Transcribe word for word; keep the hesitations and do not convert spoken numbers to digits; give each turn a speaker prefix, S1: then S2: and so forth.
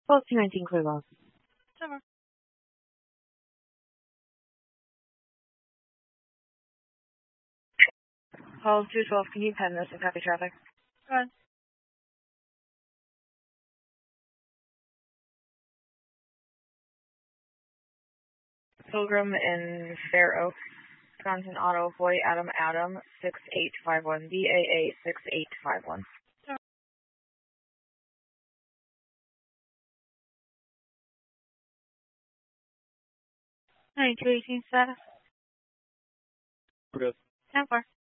S1: twelve two nineteen, clear loss.
S2: Summer.
S1: Call two twelve, can you pen this and copy traffic?
S2: Go ahead.
S1: Pilgrim in Fair Oak, Wisconsin Auto, Hoy Adam Adam, six eight five one, B A A six eight five one.
S2: ninety-two eighteen status.
S3: Good.
S2: ten four.